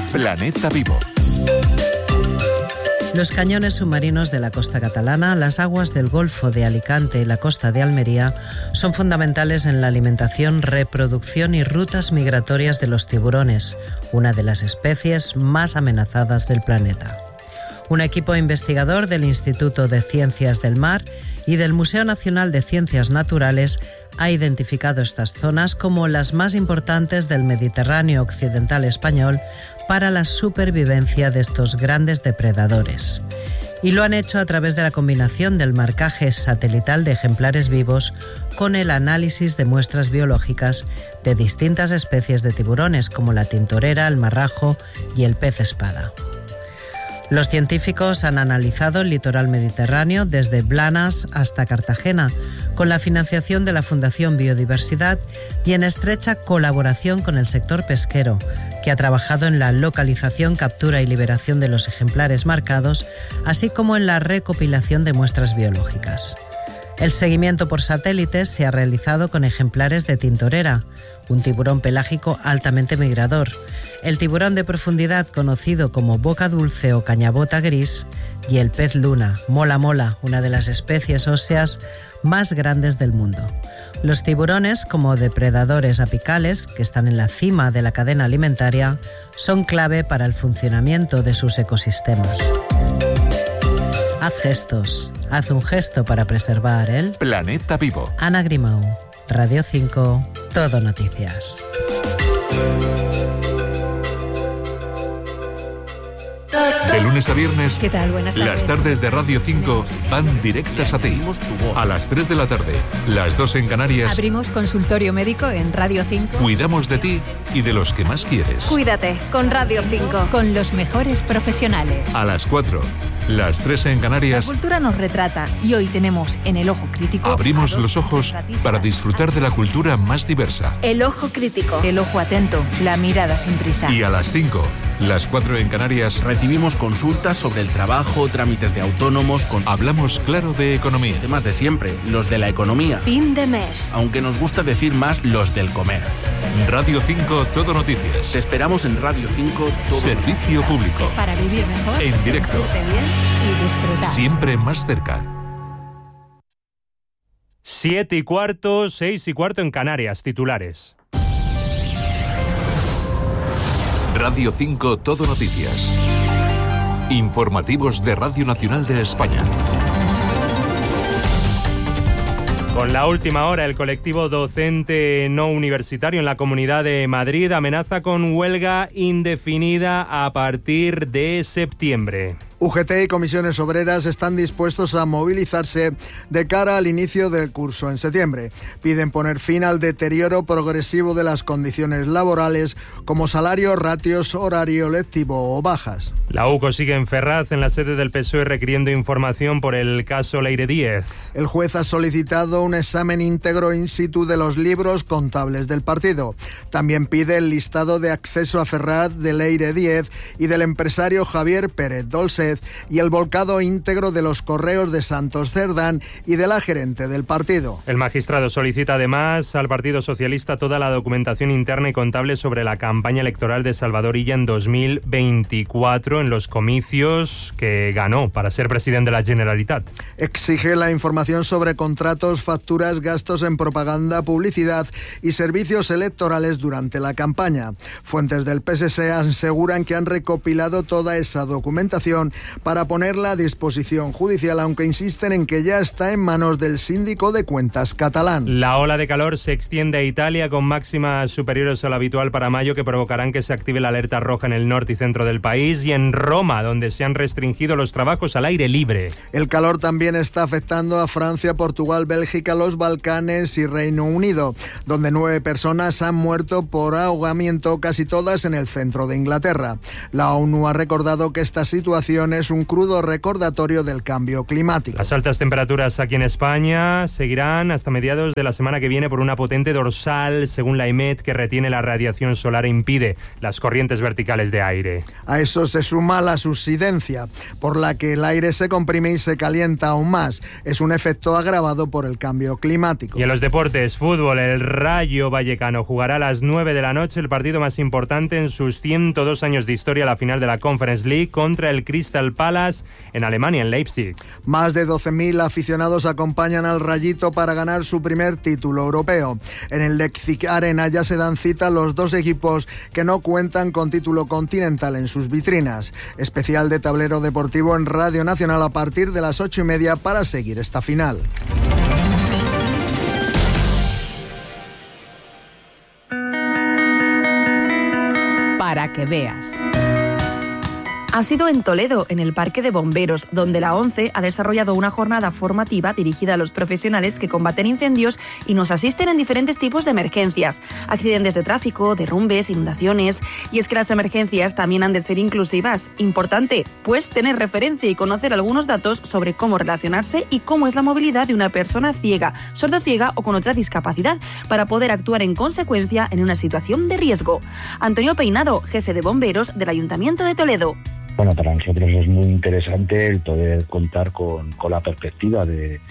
Planeta Vivo. Los cañones submarinos de la costa catalana, las aguas del Golfo de Alicante y la costa de Almería son fundamentales en la alimentación, reproducción y rutas migratorias de los tiburones, una de las especies más amenazadas del planeta. Un equipo investigador del Instituto de Ciencias del Mar y del Museo Nacional de Ciencias Naturales ha identificado estas zonas como las más importantes del Mediterráneo occidental español para la supervivencia de estos grandes depredadores. Y lo han hecho a través de la combinación del marcaje satelital de ejemplares vivos con el análisis de muestras biológicas de distintas especies de tiburones como la tintorera, el marrajo y el pez espada. Los científicos han analizado el litoral mediterráneo desde Blanas hasta Cartagena, con la financiación de la Fundación Biodiversidad y en estrecha colaboración con el sector pesquero, que ha trabajado en la localización, captura y liberación de los ejemplares marcados, así como en la recopilación de muestras biológicas. El seguimiento por satélites se ha realizado con ejemplares de tintorera, un tiburón pelágico altamente migrador, el tiburón de profundidad conocido como boca dulce o cañabota gris y el pez luna, mola mola, una de las especies óseas más grandes del mundo. Los tiburones, como depredadores apicales, que están en la cima de la cadena alimentaria, son clave para el funcionamiento de sus ecosistemas. Haz gestos, haz un gesto para preservar el Planeta Vivo. Ana Grimau, Radio 5, Todo Noticias. De lunes a viernes, ¿Qué tal? Buenas tardes. las tardes de Radio 5 van directas a ti. A las 3 de la tarde, las 2 en Canarias, Abrimos consultorio médico en Radio 5. cuidamos de ti y de los que más quieres. Cuídate con Radio 5. Con los mejores profesionales. A las 4, las 3 en La Canarias, cultura nos retrata y hoy tenemos en El Ojo Crítico abrimos a dos los ojos retratistas. para disfrutar de la cultura más diversa. El Ojo Crítico. El ojo atento, la mirada sin prisa. Y a las 5, las 4 en Canarias, Recibimos consultas sobre el trabajo, trámites de autónomos, con hablamos claro de economía. temas de siempre, los de la economía. Fin de mes. Aunque nos gusta decir más los del comer. Radio 5, Todo Noticias. Te esperamos en Radio 5 todo. Servicio público. Para vivir mejor, En directo. sentirte bien y disfrutar. Siempre más cerca. 7:15, 6:15 en Canarias, titulares. Radio 5, Todo Noticias. Informativos de Radio Nacional de España. Con la última hora, el colectivo docente no universitario en la Comunidad de Madrid amenaza con huelga indefinida a partir de septiembre. UGT y comisiones obreras están dispuestos a movilizarse de cara al inicio del curso en septiembre. Piden poner fin al deterioro progresivo de las condiciones laborales como salario, ratios, horario lectivo o bajas. La UCO sigue en Ferraz, en la sede del PSOE, requiriendo información por el caso Leire Díez. El juez ha solicitado un examen íntegro in situ de los libros contables del partido. También pide el listado de acceso a Ferraz de Leire Díez y del empresario Javier Pérez Dolcet y el volcado íntegro de los correos de Santos Cerdán y de la gerente del partido. El magistrado solicita además al Partido Socialista toda la documentación interna y contable sobre la campaña electoral de Salvador Illa en 2024 en los comicios que ganó para ser presidente de la Generalitat. Exige la información sobre contratos, facturas, gastos en propaganda, publicidad y servicios electorales durante la campaña. Fuentes del PSC aseguran que han recopilado toda esa documentación para ponerla a disposición judicial, aunque insisten en que ya está en manos del síndico de cuentas catalán. La ola de calor se extiende a Italia con máximas superiores a lo habitual para mayo que provocarán que se active la alerta roja en el norte y centro del país, y en Roma, donde se han restringido los trabajos al aire libre. El calor también está afectando a Francia, Portugal, Bélgica, los Balcanes y Reino Unido, donde 9 personas han muerto por ahogamiento, casi todas en el centro de Inglaterra. La ONU ha recordado que esta situación estaciones, un crudo recordatorio del cambio climático. Las altas temperaturas aquí en España seguirán hasta mediados de la semana que viene por una potente dorsal, según la EMET, que retiene la radiación solar e impide las corrientes verticales de aire. A eso se suma la subsidencia, por la que el aire se comprime y se calienta aún más. Es un efecto agravado por el cambio climático. Y en los deportes, fútbol, el Rayo Vallecano jugará a las 9 de la noche el partido más importante en sus 102 años de historia, la final de la Conference League contra el Crystal Palace en Alemania, en Leipzig. Más de 12.000 aficionados acompañan al Rayito para ganar su primer título europeo. En el Leipzig Arena ya se dan cita los dos equipos que no cuentan con título continental en sus vitrinas. Especial de Tablero Deportivo en Radio Nacional a partir de las 8:30 para seguir esta final. Para que veas. Ha sido en Toledo, en el Parque de Bomberos, donde la ONCE ha desarrollado una jornada formativa dirigida a los profesionales que combaten incendios y nos asisten en diferentes tipos de emergencias, accidentes de tráfico, derrumbes, inundaciones. Y es que las emergencias también han de ser inclusivas. Importante, pues, tener referencia y conocer algunos datos sobre cómo relacionarse y cómo es la movilidad de una persona ciega, sordociega o con otra discapacidad, para poder actuar en consecuencia en una situación de riesgo. Antonio Peinado, jefe de bomberos del Ayuntamiento de Toledo. Bueno, para nosotros es muy interesante el poder contar con la perspectiva de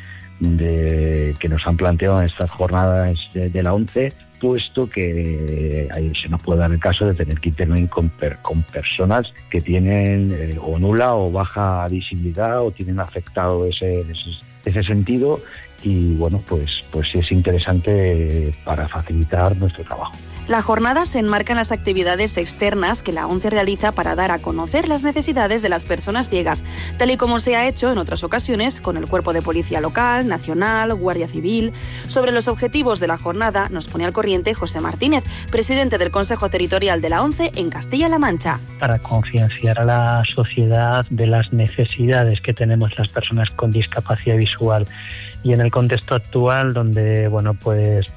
que nos han planteado en estas jornadas de la ONCE, puesto que ahí se nos puede dar el caso de tener que intervenir con personas que tienen o nula o baja visibilidad o tienen afectado ese sentido, y bueno, pues es interesante para facilitar nuestro trabajo. La jornada se enmarca en las actividades externas que la ONCE realiza para dar a conocer las necesidades de las personas ciegas, tal y como se ha hecho en otras ocasiones con el Cuerpo de Policía Local, Nacional, Guardia Civil. Sobre los objetivos de la jornada nos pone al corriente José Martínez, presidente del Consejo Territorial de la ONCE en Castilla-La Mancha. Para concienciar a la sociedad de las necesidades que tenemos las personas con discapacidad visual. Y en el contexto actual, donde bueno, pues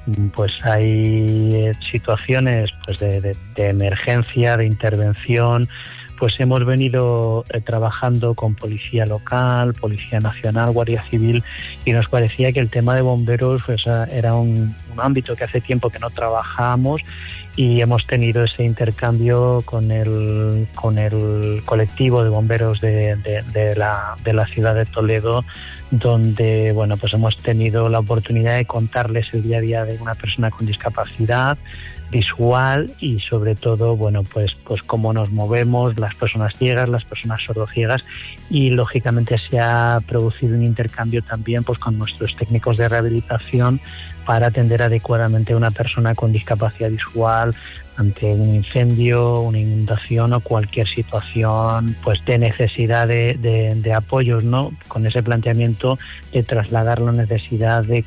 hay situaciones pues de emergencia, de intervención, pues hemos venido trabajando con Policía Local, Policía Nacional, Guardia Civil, y nos parecía que el tema de bomberos pues era un ámbito que hace tiempo que no trabajábamos, y hemos tenido ese intercambio con el colectivo de bomberos de la ciudad de Toledo, donde bueno, pues hemos tenido la oportunidad de contarles el día a día de una persona con discapacidad visual y sobre todo bueno, pues cómo nos movemos las personas ciegas, las personas sordociegas, y lógicamente se ha producido un intercambio también pues con nuestros técnicos de rehabilitación para atender adecuadamente a una persona con discapacidad visual ante un incendio, una inundación o cualquier situación pues de necesidad de apoyos, ¿no? Con ese planteamiento de trasladar la necesidad de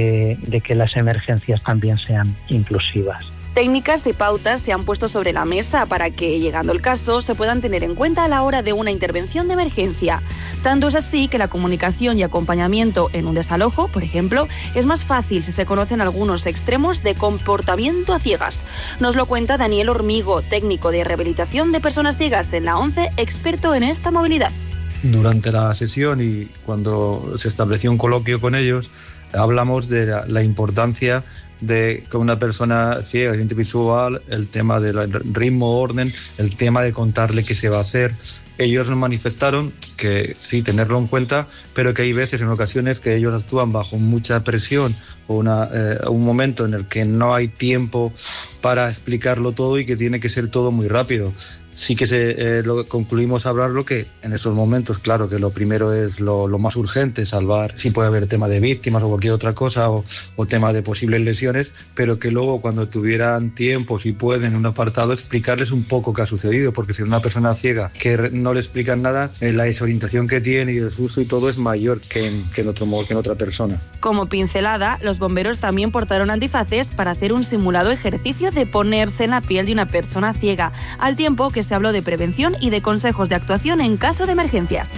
que las emergencias también sean inclusivas. Técnicas y pautas se han puesto sobre la mesa para que, llegando el caso, se puedan tener en cuenta a la hora de una intervención de emergencia. Tanto es así que la comunicación y acompañamiento en un desalojo, por ejemplo, es más fácil si se conocen algunos extremos de comportamiento a ciegas. Nos lo cuenta Daniel Hormigo, técnico de rehabilitación de personas ciegas en la ONCE, experto en esta movilidad. Durante la sesión y cuando se estableció un coloquio con ellos, hablamos de la importancia de que una persona ciega, visual, el tema del ritmo, orden, el tema de contarle qué se va a hacer. Ellos nos manifestaron que sí, tenerlo en cuenta, pero que hay veces, en ocasiones, que ellos actúan bajo mucha presión o un momento en el que no hay tiempo para explicarlo todo y que tiene que ser todo muy rápido. Sí que concluimos a hablarlo, que en esos momentos, claro, que lo primero es lo más urgente, salvar, si puede haber tema de víctimas o cualquier otra cosa, o tema de posibles lesiones, pero que luego cuando tuvieran tiempo, si pueden, en un apartado, explicarles un poco qué ha sucedido, porque si es una persona ciega que no le explican nada, la desorientación que tiene y el susto y todo es mayor que en otra persona. Como pincelada, los bomberos también portaron antifaces para hacer un simulado ejercicio de ponerse en la piel de una persona ciega, al tiempo que se habló de prevención y de consejos de actuación en caso de emergencias.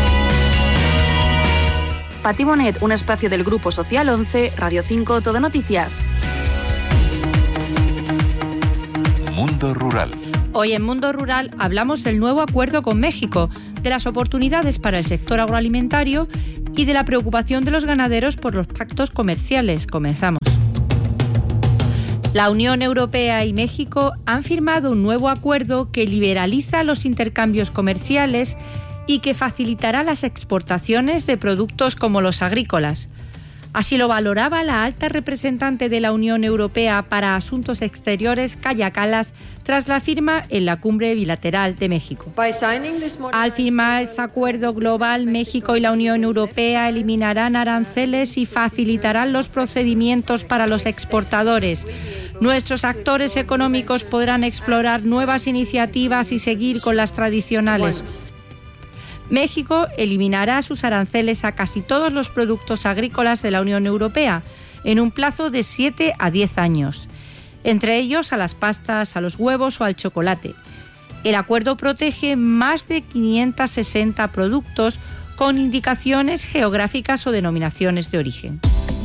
Pati Bonet, un espacio del Grupo Social 11, Radio 5, Todo Noticias. Mundo Rural. Hoy en Mundo Rural hablamos del nuevo acuerdo con México, de las oportunidades para el sector agroalimentario y de la preocupación de los ganaderos por los pactos comerciales. Comenzamos. La Unión Europea y México han firmado un nuevo acuerdo que liberaliza los intercambios comerciales y que facilitará las exportaciones de productos como los agrícolas. Así lo valoraba la alta representante de la Unión Europea para Asuntos Exteriores, Kaja Kallas, tras la firma en la cumbre bilateral de México. Al firmar este acuerdo global, México y la Unión Europea eliminarán aranceles y facilitarán los procedimientos para los exportadores. Nuestros actores económicos podrán explorar nuevas iniciativas y seguir con las tradicionales. México eliminará sus aranceles a casi todos los productos agrícolas de la Unión Europea en un plazo de 7 a 10 años, entre ellos a las pastas, a los huevos o al chocolate. El acuerdo protege más de 560 productos con indicaciones geográficas o denominaciones de origen.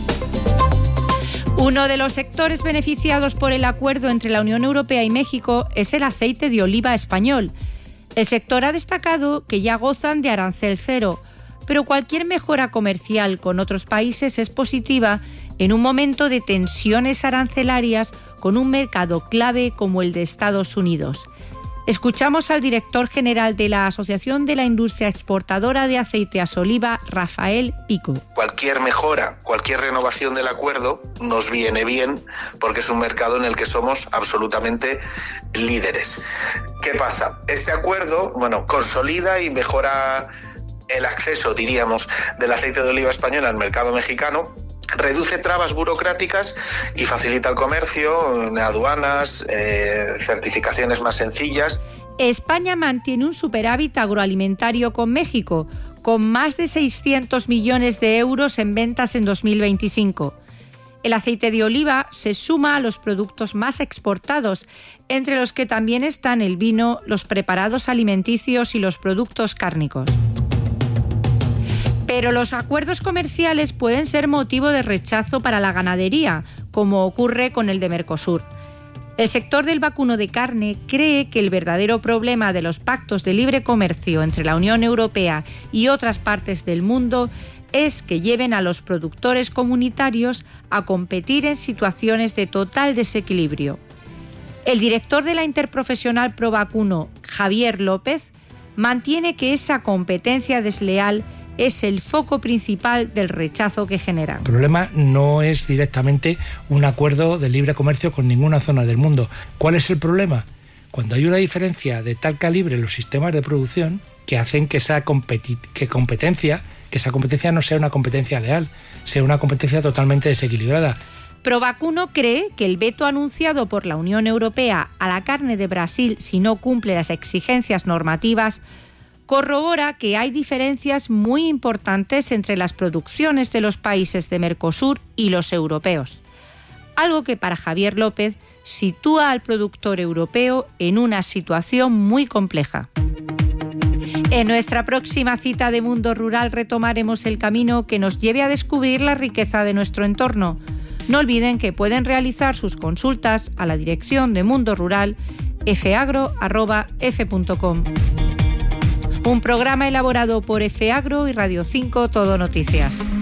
Uno de los sectores beneficiados por el acuerdo entre la Unión Europea y México es el aceite de oliva español. El sector ha destacado que ya gozan de arancel cero, pero cualquier mejora comercial con otros países es positiva en un momento de tensiones arancelarias con un mercado clave como el de Estados Unidos. Escuchamos al director general de la Asociación de la Industria Exportadora de Aceites Oliva, Rafael Pico. Cualquier mejora, cualquier renovación del acuerdo nos viene bien porque es un mercado en el que somos absolutamente líderes. ¿Qué pasa? Este acuerdo, consolida y mejora el acceso, diríamos, del aceite de oliva español al mercado mexicano, reduce trabas burocráticas y facilita el comercio, aduanas, certificaciones más sencillas. España mantiene un superávit agroalimentario con México, con más de 600 millones de euros en ventas en 2025. El aceite de oliva se suma a los productos más exportados, entre los que también están el vino, los preparados alimenticios y los productos cárnicos. Pero los acuerdos comerciales pueden ser motivo de rechazo para la ganadería, como ocurre con el de Mercosur. El sector del vacuno de carne cree que el verdadero problema de los pactos de libre comercio entre la Unión Europea y otras partes del mundo es que lleven a los productores comunitarios a competir en situaciones de total desequilibrio. El director de la Interprofesional Pro Vacuno, Javier López, mantiene que esa competencia desleal es el foco principal del rechazo que genera. El problema no es directamente un acuerdo de libre comercio con ninguna zona del mundo. ¿Cuál es el problema? Cuando hay una diferencia de tal calibre en los sistemas de producción que hacen que esa competencia no sea una competencia leal, sea una competencia totalmente desequilibrada. Provacuno cree que el veto anunciado por la Unión Europea a la carne de Brasil si no cumple las exigencias normativas corrobora que hay diferencias muy importantes entre las producciones de los países de Mercosur y los europeos. Algo que para Javier López sitúa al productor europeo en una situación muy compleja. En nuestra próxima cita de Mundo Rural retomaremos el camino que nos lleve a descubrir la riqueza de nuestro entorno. No olviden que pueden realizar sus consultas a la dirección de Mundo Rural fagro@f.com. Un programa elaborado por FAgro y Radio 5 Todo Noticias.